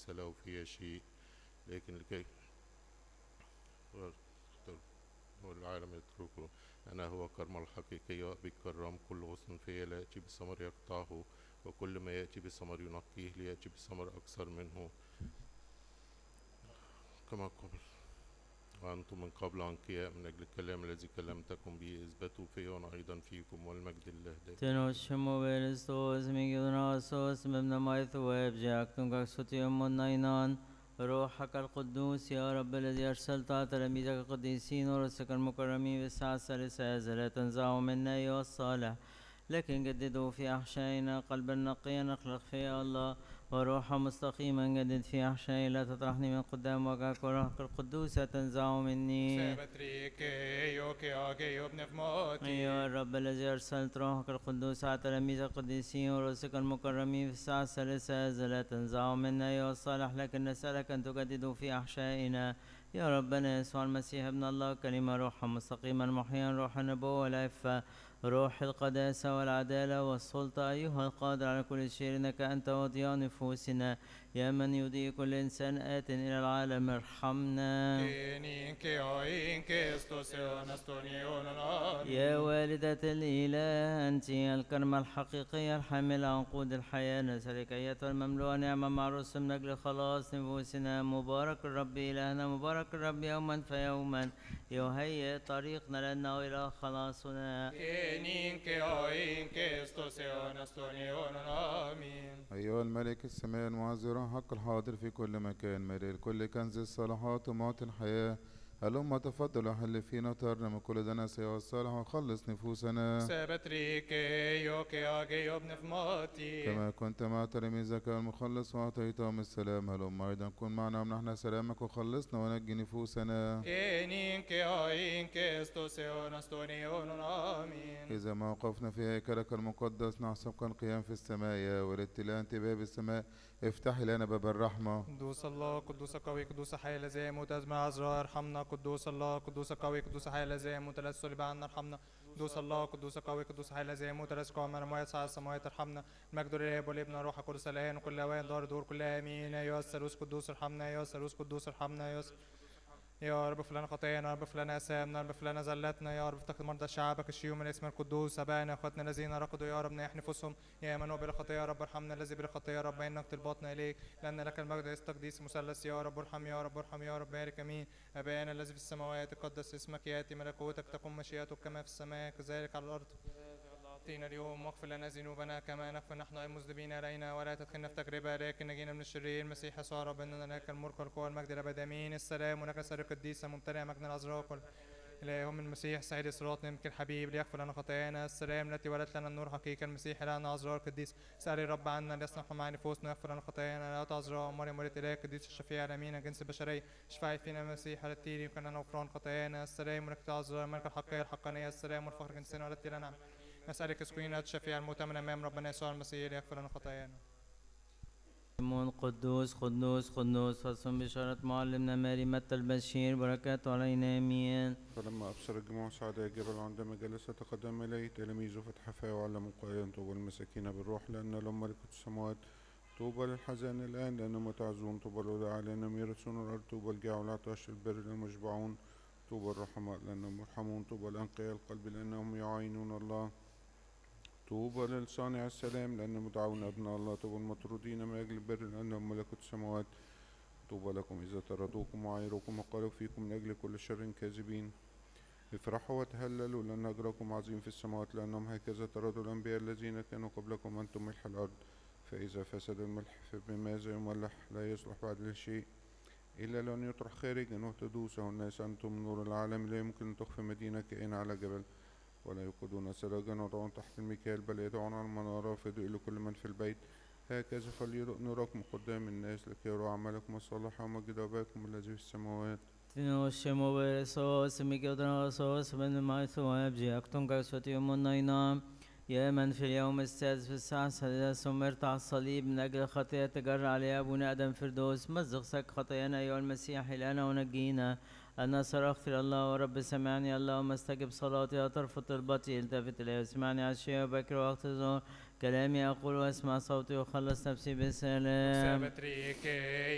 ليس له فيها شيء، لكن لكي والعالم يتركه. أنا هو كرم الحقيقي وأبي الكرام، كل غصن فيه لا يأتي بثمر يقطعه، وكل ما يأتي بثمر ينقيه ليأتي بثمر أكثر منه. كما قبل وأنتم من قبل أنقياء من أجل الكلام الذي كلمتكم به، اثبتوا فيه وأنا أيضا فيكم، والمجد لله دائما. Tenoshimo Veristos, Migilnasos, Mebnamaithweb, Jacktum Gaksutium Nainan, روحك القدوس يا رب الذي أرسلت تلاميذك القديسين ورسلك المكرمين بالسعة الرسالة لا تنزعوا منا أيها الصالح، لكن جددوا في أحشائنا قلبا نقيا نخلق فيه الله، وروحا مستقيما جدد في أحشائي لا تطرحني من قدام وجهك، وروحك القدوس لا تنزعه مني. أيها الرب الذي أرسلت روحك القدوس على تلاميذ القديسين ورسلك المكرمين في الساعة الثالثة لا تنزعه منا أيها الصالح، لكن نسألك أن تجددوا في أحشائنا يا ربنا يسوع المسيح ابن الله كلمة روحا مستقيما محيا، روح النبوة والعفة، روح القداسة والعدالة والسلطة، أيها القادر على كل شيء، إنك أنت وضياء نفوسنا يا من يضيء كل إنسان آت إلى العالم ارحمنا. يا والدة الإله أنت الكرمة الحقيقية الحاملة عنقود الحياة، نسألك أيتها المملوءة نعمة مع الرسل من أجل خلاص نفوسنا، مبارك الرب إلهنا، مبارك الرب يوما فيوما يهيئ طريقنا لنا وإلى خلاصنا. أيها الملك السماء المعزر حق الحاضر في كل مكان، مرير كل كنز الصلاحات ومعطي الحياة، هلما تفضل وحل فينا ترنم كل دنس يا الصالح وخلص نفوسنا كما كنت مع تلاميذك المخلص وأعطيتهم السلام، هلما أيضا كن معنا ونحن سلامك وخلصنا ونجي نفوسنا. إذا ما وقفنا في هيكلك المقدس نحسبك القيام في السماء يا والاتلاء أنت باب السماء، افتح لنا باب الرحمة. قدوس الله قدوس قوي قدوس حي الذي يموت أزمع عذراء ارحمنا، قدوس الله قدوس قوي قدوس حي الذي يموت لا صلب عنا ارحمنا، قدوس الله قدوس قوي قدوس حي الذي يموت لا يسقع من الأموات على السماوات ارحمنا، المجد للآب والابن والروح القدس الآن وكل أوان دار دور كل آمين. أيها الثالوث قدوس ارحمنا، أيها الثالوث قدوس ارحمنا، يا رب فلان خطايانا، يا رب فلان آثامنا، يا رب فلان زلتنا، يا رب افتقد مرضى شعبك الشيوم من اسم القدوس، أبائنا أخواتنا الذين رقدوا يا رب نيح نفوسهم، يا من هو بلا خطايا يا رب ارحمنا، الذي بلا خطايا يا رب إنك طلباتنا إليك، لأن لك المجد التقديس مثلث، يا رب ارحم يا رب ارحم يا رب بارك أمين. أبائنا الذي في السماوات تقدس اسمك، يأتي ملكوتك، تكن مشيئتك كما في السماء كذلك على الأرض. أعطينا اليوم واغفر لنا ذنوبنا كما نغفر نحن المذنبين علينا، ولا تدخلنا في تجربة لكن نجينا من الشرير. المسيح يسوع ربنا لك الملك والقوة والمجد الأبد آمين. السلام ولك سر القديسة ممتلئة مجد العذراء إلههم المسيح سيد الصراط نمك الحبيب ليغفر لنا خطايانا. السلام التي ولدت لنا النور حقيقة المسيح لنا عذراء القديس، سأل الرب عنا ليصلح مع نفوسنا يغفر لنا خطايانا. لا عذراء مريم ولد إله القديس الشفيع الأمين جنس البشرية، اشفعي فينا المسيح على التيري وكان لنا غفران خطايانا. السلام ولك عذراء الملكة الحقيقية الحقانية، السلام والفخر جنسنا ولدت لنا، نسألك اسكنينا تشفيع المؤتمن أمام ربنا يسوع المسيح ليغفر لنا خطايانا. قدوس قدوس قدوس فصم بشارة معلمنا ماري متى البشير بركاته علينا آمين. فلما أبصر الجموع صعد الجبل عندما جلس تقدم إليه تلاميذه فتح فاه وعلموا قائلا طوبى المساكين بالروح لأن لهم ملكوت السماوات، طوبى للحزان الآن لأنهم يتعزون، طوبى الوداع لأنهم يرثون الأرض، طوبى الجاع والعطش البر للمشبعون، طوبى الرحماء لأنهم يرحمون، طوبى الأنقياء القلب لأنهم يعينون الله، طوبى للصانع السلام لأنهم يدعون أبناء الله، طوبى المطرودين من أجل البر لأنهم ملكوت السماوات، طوبى لكم إذا طردوكم وعايروكم وقالوا فيكم من أجل كل شر كاذبين. افرحوا وتهللوا لأن أجركم عظيم في السماوات لأنهم هكذا طردوا الأنبياء الذين كانوا قبلكم، أنتم ملح الأرض. فإذا فسد الملح فبماذا يملح؟ لا يصلح بعد لشيء إلا لأن يطرح خارجا وتدوسه الناس. أنتم نور العالم، لا يمكن أن تخفي مدينة كائنة على جبل، ولا يوقدون سراجا ويضعون تحت المكيال، بل يدعون على المنارة فيضيء لكل من في البيت. هكذا فليضئ نوركم قدام الناس لكي يروا أعمالكم الصالحة ومجد أباكم الذي في السماوات. Tinosimo versos mikiodrosos من مايثو أبجي أكتم كسوتيوم النينام، يا من في اليوم السادس في الساعة السادسة سمرت على الصليب من أجل خطيئة تجرى عليها أبونا آدم فردوس، مزق سك خطايانا أيها المسيح إلهنا ونجينا. أنا صرخت إلى الله ورب سمعني، اللهم استجب صلاتي وترفض طلبتي، التفت إلي واسمعني عشية وبكر وقت الظهر، كلامي أقول واسمع صوتي وخلص نفسي بسلام.